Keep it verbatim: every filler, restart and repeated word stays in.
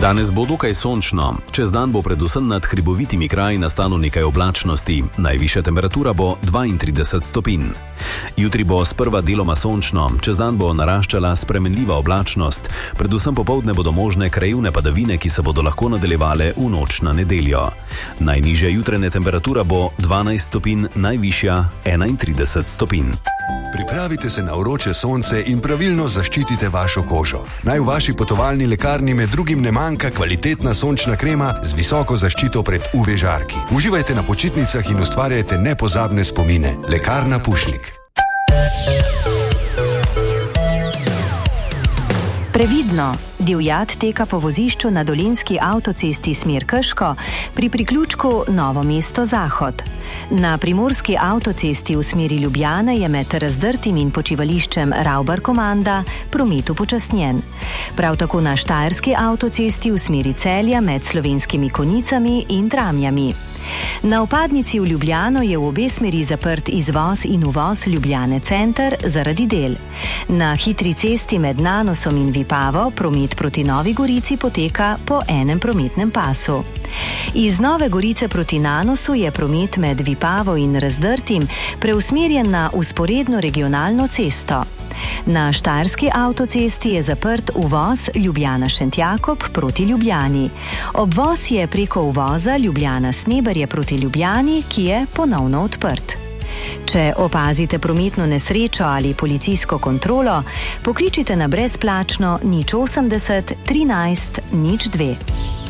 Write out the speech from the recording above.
Danes bo dokaj sončno. Čez dan bo predvsem nad hribovitimi kraji nastalo nekaj oblačnosti. Najvišja temperatura bo dvaintrideset stopinj. Jutri bo sprva deloma sončno. Čez dan bo naraščala spremenljiva oblačnost. Predvsem popoldne bodo možne krajevne padavine, ki se bodo lahko nadaljevale v noč na nedeljo. Najnižja jutranja temperatura bo dvanajst stopinj, najvišja enaintrideset stopinj. Pripravite se na vroče sonce in pravilno zaščitite vašo kožo. Naj v vaši potovalni lekarni med drugim ne manjka kvalitetna sončna krema z visoko zaščito pred U V žarki. Uživajte na počitnicah in ustvarjajte nepozabne spomine. Lekarna Pušnik. Previdno! Divjad teka po vozišču na dolenjski avtocesti smer Krško pri priključku Novo mesto-Zahod. Na primorski avtocesti v smeri Ljubljane je med Razdrtim in počivališčem Ravbar-Komanda promet upočasnjen. Prav tako na štajerski avtocesti v smeri Celja med Slovenskimi Konjicami in Dramljami. Na vpadnici v Ljubljano je v obe smeri zaprt izvoz in uvoz Ljubljane center zaradi del. Na hitri cesti med Nanosom in Vipavo promet proti Novi Gorici poteka po enem prometnem pasu. Iz Nove Gorice proti Nanosu je promet med Vipavo in Razdrtim preusmerjen na vzporedno regionalno cesto. Na štajerski avtocesti je zaprt uvoz Ljubljana-Šentjakob proti Ljubljani. Obvoz je preko uvoza Ljubljana-Sneberje proti Ljubljani, ki je ponovno odprt. Če opazite prometno nesrečo ali policijsko kontrolo, pokličite na brezplačno nič osemdeset trinajst nič dve.